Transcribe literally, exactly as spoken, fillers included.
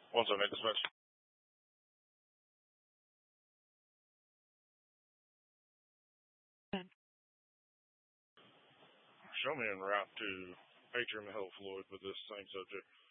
Once I make the switch. Show me en route to Atrium and Hill Floyd with this same subject.